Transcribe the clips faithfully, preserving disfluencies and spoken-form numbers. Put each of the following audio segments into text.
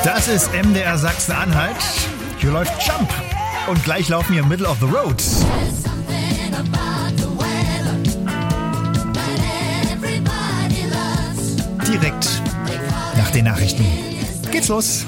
Das ist M D R Sachsen-Anhalt. Hier läuft Jump. Und gleich laufen wir Middle of the Road. Direkt nach den Nachrichten. Geht's los.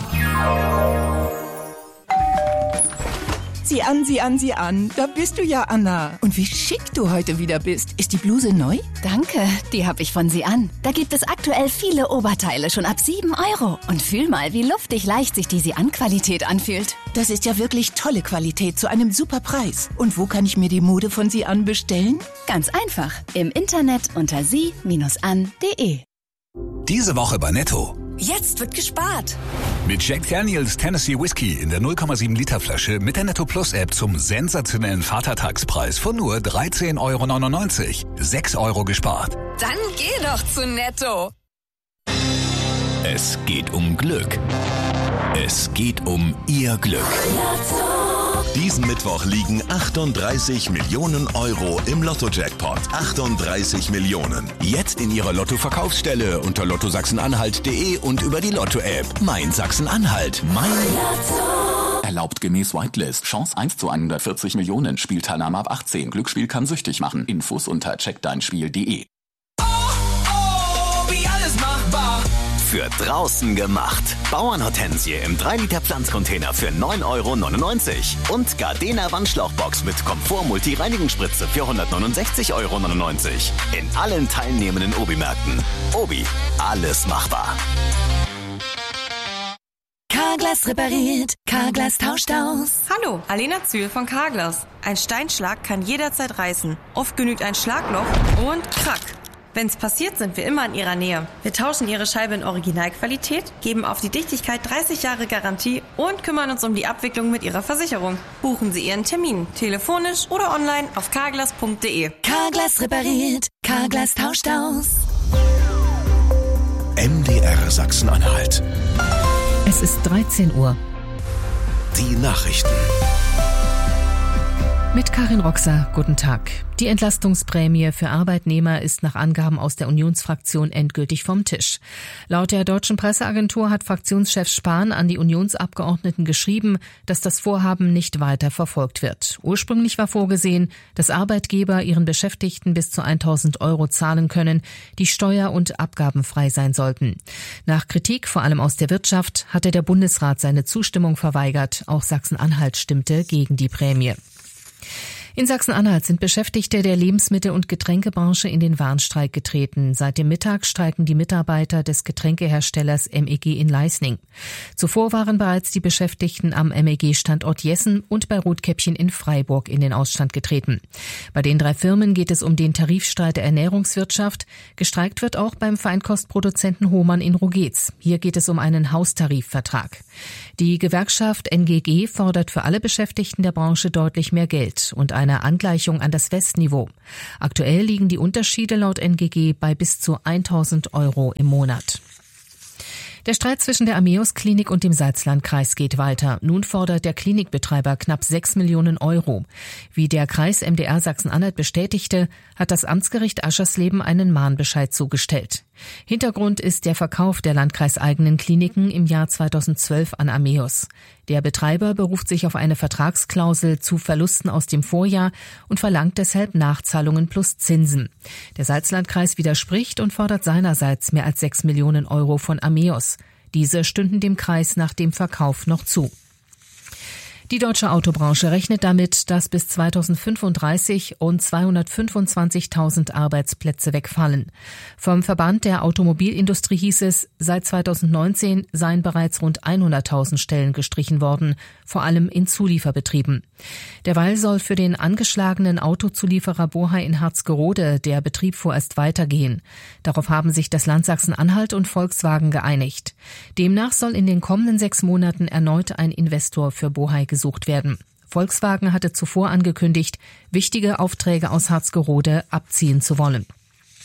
Sieh an, sieh an, sieh an. Da bist du ja, Anna. Und wie schick du heute wieder bist. Ist die Bluse neu? Danke, die habe ich von Sie an. Da gibt es aktuell viele Oberteile schon ab sieben Euro. Und fühl mal, wie luftig leicht sich die Sie-an-Qualität anfühlt. Das ist ja wirklich tolle Qualität zu einem super Preis. Und wo kann ich mir die Mode von Sie an bestellen? Ganz einfach. Im Internet unter sie an punkt de. Diese Woche bei Netto. Jetzt wird gespart. Mit Jack Daniels Tennessee Whiskey in der null Komma sieben Liter Flasche mit der Netto Plus App zum sensationellen Vatertagspreis von nur dreizehn Euro neunundneunzig. sechs Euro gespart. Dann geh doch zu Netto. Es geht um Glück. Es geht um Ihr Glück. Diesen Mittwoch liegen achtunddreißig Millionen Euro im Lotto-Jackpot. achtunddreißig Millionen. Jetzt in Ihrer Lotto-Verkaufsstelle unter lotto sachsen-anhalt punkt de und über die Lotto-App. Mein Sachsen-Anhalt. Mein Lotto. Erlaubt gemäß Whitelist. Chance eins zu hundertvierzig Millionen. Spielteilnahme ab achtzehn. Glücksspiel kann süchtig machen. Infos unter check dein spiel punkt de. Oh, oh, wie alles machbar. Für draußen gemacht. Bauernhortensie im drei Liter Pflanzcontainer für neun Euro neunundneunzig. Und Gardena Wandschlauchbox mit Komfort-Multi-Reinigungsspritze für hundertneunundsechzig Euro neunundneunzig. In allen teilnehmenden Obi-Märkten. Obi, alles machbar. Carglass repariert, Carglass tauscht aus. Hallo, Alena Zühl von Carglass. Ein Steinschlag kann jederzeit reißen. Oft genügt ein Schlagloch und krack. Wenn's passiert, sind wir immer in Ihrer Nähe. Wir tauschen Ihre Scheibe in Originalqualität, geben auf die Dichtigkeit dreißig Jahre Garantie und kümmern uns um die Abwicklung mit Ihrer Versicherung. Buchen Sie Ihren Termin, telefonisch oder online auf carglass punkt de. Carglass repariert, Carglass tauscht aus. M D R Sachsen-Anhalt. Es ist dreizehn Uhr. Die Nachrichten. Mit Karin Roxer, guten Tag. Die Entlastungsprämie für Arbeitnehmer ist nach Angaben aus der Unionsfraktion endgültig vom Tisch. Laut der deutschen Presseagentur hat Fraktionschef Spahn an die Unionsabgeordneten geschrieben, dass das Vorhaben nicht weiter verfolgt wird. Ursprünglich war vorgesehen, dass Arbeitgeber ihren Beschäftigten bis zu tausend Euro zahlen können, die steuer- und abgabenfrei sein sollten. Nach Kritik, vor allem aus der Wirtschaft, hatte der Bundesrat seine Zustimmung verweigert. Auch Sachsen-Anhalt stimmte gegen die Prämie. In Sachsen-Anhalt sind Beschäftigte der Lebensmittel- und Getränkebranche in den Warnstreik getreten. Seit dem Mittag streiken die Mitarbeiter des Getränkeherstellers M E G in Leisnig. Zuvor waren bereits die Beschäftigten am M E G-Standort Jessen und bei Rotkäppchen in Freiburg in den Ausstand getreten. Bei den drei Firmen geht es um den Tarifstreit der Ernährungswirtschaft. Gestreikt wird auch beim Feinkostproduzenten Hohmann in Rogez. Hier geht es um einen Haustarifvertrag. Die Gewerkschaft N G G fordert für alle Beschäftigten der Branche deutlich mehr Geld und eine Angleichung an das Westniveau. Aktuell liegen die Unterschiede laut N G G bei bis zu tausend Euro im Monat. Der Streit zwischen der Ameos-Klinik und dem Salzlandkreis geht weiter. Nun fordert der Klinikbetreiber knapp sechs Millionen Euro. Wie der Kreis M D R Sachsen-Anhalt bestätigte, hat das Amtsgericht Aschersleben einen Mahnbescheid zugestellt. Hintergrund ist der Verkauf der landkreiseigenen Kliniken im Jahr zweitausendzwölf an Ameos. Der Betreiber beruft sich auf eine Vertragsklausel zu Verlusten aus dem Vorjahr und verlangt deshalb Nachzahlungen plus Zinsen. Der Salzlandkreis widerspricht und fordert seinerseits mehr als sechs Millionen Euro von Ameos. Diese stünden dem Kreis nach dem Verkauf noch zu. Die deutsche Autobranche rechnet damit, dass bis zweitausendfünfunddreißig rund zweihundertfünfundzwanzigtausend Arbeitsplätze wegfallen. Vom Verband der Automobilindustrie hieß es, seit zweitausendneunzehn seien bereits rund hunderttausend Stellen gestrichen worden, vor allem in Zulieferbetrieben. Derweil soll für den angeschlagenen Autozulieferer Bohai in Harzgerode der Betrieb vorerst weitergehen. Darauf haben sich das Land Sachsen-Anhalt und Volkswagen geeinigt. Demnach soll in den kommenden sechs Monaten erneut ein Investor für Bohai gesucht werden. Volkswagen hatte zuvor angekündigt, wichtige Aufträge aus Harzgerode abziehen zu wollen.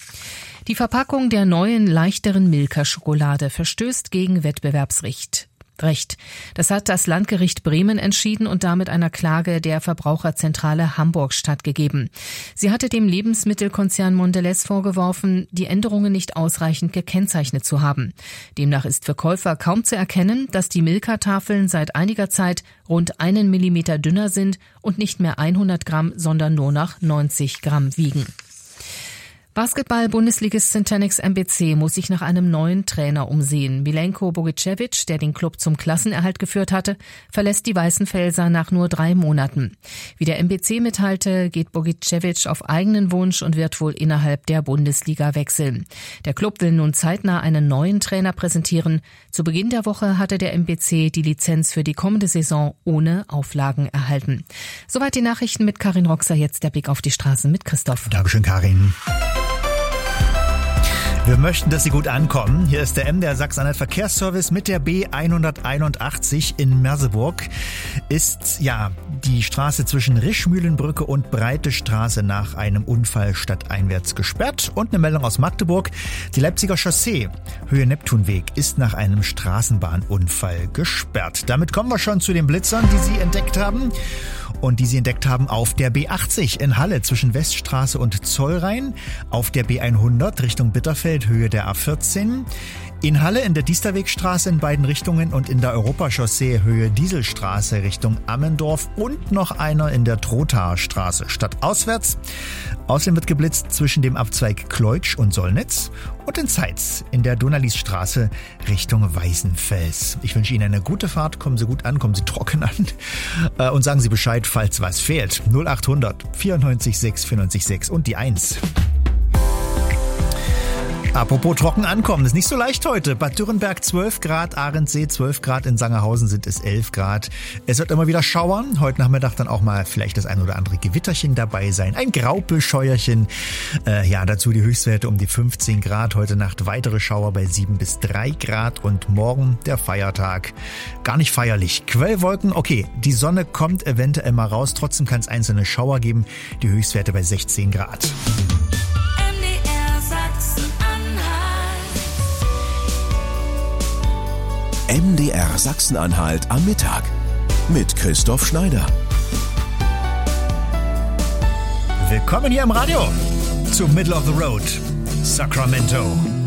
Die Verpackung der neuen, leichteren Milka-Schokolade verstößt gegen Wettbewerbsrecht. Recht. Das hat das Landgericht Bremen entschieden und damit einer Klage der Verbraucherzentrale Hamburg stattgegeben. Sie hatte dem Lebensmittelkonzern Mondelez vorgeworfen, die Änderungen nicht ausreichend gekennzeichnet zu haben. Demnach ist für Käufer kaum zu erkennen, dass die Milka-Tafeln seit einiger Zeit rund einen Millimeter dünner sind und nicht mehr hundert Gramm, sondern nur noch neunzig Gramm wiegen. Basketball-Bundesligist Centenix M B C muss sich nach einem neuen Trainer umsehen. Milenko Bogicevic, der den Klub zum Klassenerhalt geführt hatte, verlässt die Weißenfelser nach nur drei Monaten. Wie der M B C mitteilte, geht Bogicevic auf eigenen Wunsch und wird wohl innerhalb der Bundesliga wechseln. Der Klub will nun zeitnah einen neuen Trainer präsentieren. Zu Beginn der Woche hatte der M B C die Lizenz für die kommende Saison ohne Auflagen erhalten. Soweit die Nachrichten mit Karin Roxer. Jetzt der Blick auf die Straßen mit Christoph. Dankeschön, Karin. Wir möchten, dass Sie gut ankommen. Hier ist der M D R Sachsen-Anhalt Verkehrsservice mit der B hunderteinundachtzig in Merseburg. Ist ja die Straße zwischen Rischmühlenbrücke und Breite Straße nach einem Unfall stadteinwärts gesperrt. Und eine Meldung aus Magdeburg. Die Leipziger Chaussee, Höhe Neptunweg, ist nach einem Straßenbahnunfall gesperrt. Damit kommen wir schon zu den Blitzern, die Sie entdeckt haben. Und die Sie entdeckt haben auf der B achtzig in Halle zwischen Weststraße und Zollrhein, auf der B hundert Richtung Bitterfeld, Höhe der A vierzehn, in Halle in der Diesterwegstraße in beiden Richtungen und in der Europachaussee Höhe Dieselstraße Richtung Ammendorf und noch einer in der Trothaarstraße stadtauswärts. Außerdem wird geblitzt zwischen dem Abzweig Kleutsch und Sollnitz und in Zeitz in der Donaliesstraße Richtung Weißenfels. Ich wünsche Ihnen eine gute Fahrt, kommen Sie gut an, kommen Sie trocken an und sagen Sie Bescheid, falls was fehlt. null acht hundert vierundneunzig sechs vierundneunzig sechs und die eins. Apropos trocken ankommen, ist nicht so leicht heute. Bad Dürrenberg zwölf Grad, Ahrensee zwölf Grad, in Sangerhausen sind es elf Grad. Es wird immer wieder schauern. Heute Nachmittag dann auch mal vielleicht das ein oder andere Gewitterchen dabei sein. Ein Graupelscheuerchen. Äh, ja, dazu die Höchstwerte um die fünfzehn Grad. Heute Nacht weitere Schauer bei sieben bis drei Grad und morgen der Feiertag. Gar nicht feierlich. Quellwolken, okay, die Sonne kommt eventuell mal raus. Trotzdem kann es einzelne Schauer geben. Die Höchstwerte bei sechzehn Grad. M D R Sachsen-Anhalt am Mittag mit Christoph Schneider. Willkommen hier im Radio zum Middle of the Road, Sacramento.